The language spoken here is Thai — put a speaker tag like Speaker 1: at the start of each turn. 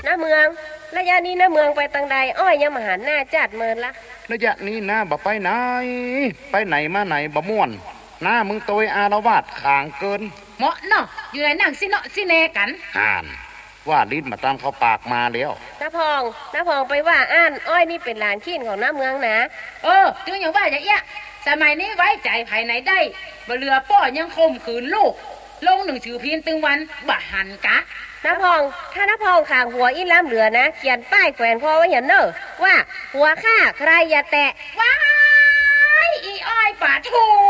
Speaker 1: น้าเมืองระยะนี้น้าเมืองไปตังใดอ้อยยังมาหาหน้าจัดเมินละ
Speaker 2: ระยะนี้นะบ่ไปไหนไปไหนมาไหนบ่ม่วนหน้ามึงโตยอารวาสข่างเกิน
Speaker 3: เหมาะเนาะอยู่ในนั่งสิเนาะสิแนกัน
Speaker 2: ห่านว่าลิ้นมาตามเขาปากมาแล้ว
Speaker 1: น้าพองไปว่าอ้านอ้อยนี่เป็นหลานขี้นของน้าเมืองนะ
Speaker 3: ถึงอย่างว่าอย่างเงี้ยสมัยนี้ไว้ใจภายในได้บ่เรือป้อยังข่มขืนลูกลงหนึ่งชื่อพินตึงวันบ่หันกะ
Speaker 1: น้าพองถ้าน้าพองข่างหัวอินล้ำเหลือนะเขียนป้ายแขวนคอไว้เห็นเนอะว่าหัวข้าใครอย่าแตะ
Speaker 3: ว้ายอีอ้อยป่าทู